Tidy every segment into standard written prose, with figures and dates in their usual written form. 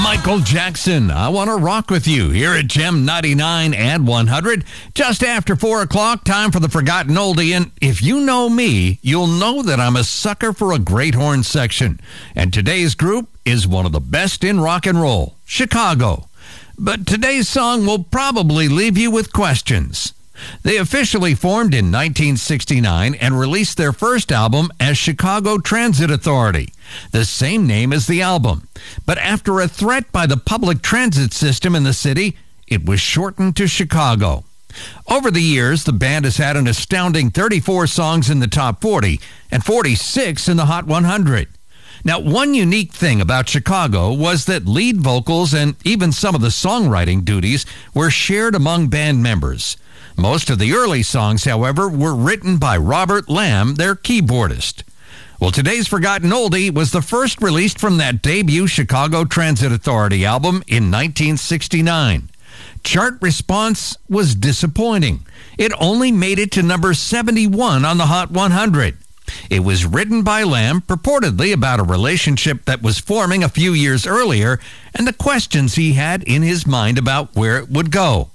Michael Jackson, I Want to Rock With You here at Gem 99 and 100. Just after 4 o'clock, time for the Forgotten Oldie. And if you know me, you'll know that I'm a sucker for a great horn section. And today's group is one of the best in rock and roll, Chicago. But today's song will probably leave you with questions. They officially formed in 1969 and released their first album as Chicago Transit Authority, the same name as the album. But after a threat by the public transit system in the city, it was shortened to Chicago. Over the years, the band has had an astounding 34 songs in the top 40 and 46 in the Hot 100. Now, one unique thing about Chicago was that lead vocals and even some of the songwriting duties were shared among band members. Most of the early songs, however, were written by Robert Lamb, their keyboardist. Well, today's Forgotten Oldie was the first released from that debut Chicago Transit Authority album in 1969. Chart response was disappointing. It only made it to number 71 on the Hot 100. It was written by Lamb, purportedly about a relationship that was forming a few years earlier and the questions he had in his mind about where it would go.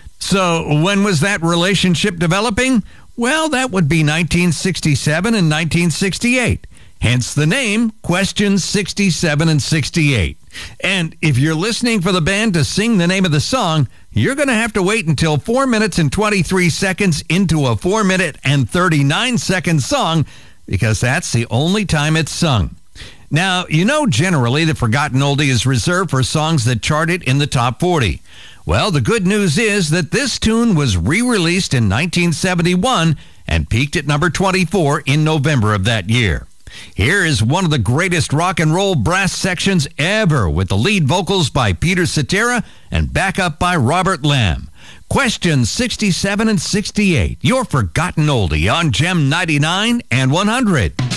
So when was that relationship developing? Well, that would be 1967 and 1968. Hence the name, Questions 67 and 68. And if you're listening for the band to sing the name of the song, you're going to have to wait until 4 minutes and 23 seconds into a 4 minute and 39 second song, because that's the only time it's sung. Now, you know generally the Forgotten Oldie is reserved for songs that charted in the top 40. Well, the good news is that this tune was re-released in 1971 and peaked at number 24 in November of that year. Here is one of the greatest rock and roll brass sections ever, with the lead vocals by Peter Cetera and backup by Robert Lamb. Questions 67 and 68, your Forgotten Oldie on Gem 99 and 100.